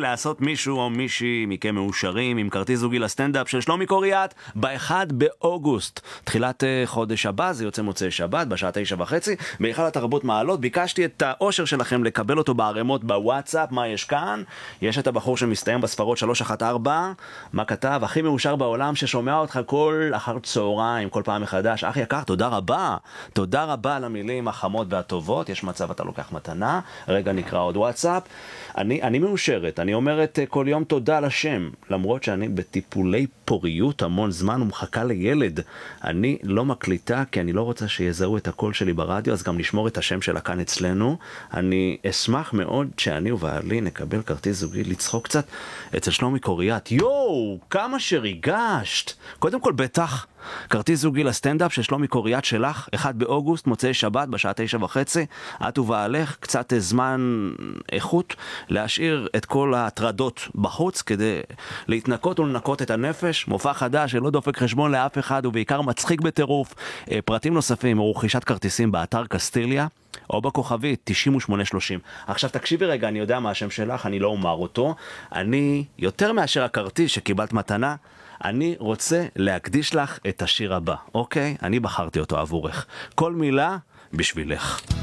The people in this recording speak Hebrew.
לעשות מישהו או מישהי מכם מאושרים עם כרטיס זוגי לסטנדאפ של שלומי קוריאט ב-1 באוגוסט. תחילת חודש הבא, זה יוצא מוצאי שבת בשעה 9:30 בהיכל התרבות מעלות. ביקשתי את האושר שלכם לקבל אותו בערימות בוואטסאפ. מה יש כאן? יש את הבחור שמסתיים בספרות 314. מה כתב? הכי מאושר בעולם ששומע אותך כל אחר צהריים, כל פעם מחדש. אח יקר, תודה רבה. תודה רבה על המילים החמות והטובות. יש מצב אתה לוקח מתנה. רגע נקרא עוד וואטסאפ. אני מאושרת. אני אומרת כל יום תודה לשם. למרות שאני בטיפולי פוריות המון זמן ומחכה לילד. אני לא מקליטה כי אני לא רוצה שיזהו את הקול שלי ברדיו, אז גם נשמור את השם שלה כאן אצלנו. אני אשמח מאוד שאני ובעלי נקבל כרטיס זוגי לצחוק קצת אצל שלומי קוריאט. יואו, כמה שריגשת. קודם כל בטח כרטיס זוגי לסטנדאפ של שלומי קוריאט שלך, 1 באוגוסט, מוצאי שבת בשעה 9:30. את ובעלך קצת זמן איכות להשאיר את כל ההטרדות בחוץ כדי להתנקות ולנקות את הנפש. מופע חדש שלא דופק חשבון לאף אחד ובעיקר מצחיק בטירוף. פרטים נוספים ורכישת כרטיסים באתר קסטיליה או בכוכבית 9830. עכשיו תקשיבי רגע, אני יודע מה השם שלך, אני לא אומר אותו. אני יותר מאשר הכרטיס שקיבלת מתנה, אני רוצה להקדיש לך את השיר הבא, אוקיי? אני בחרתי אותו עבורך. כל מילה בשבילך.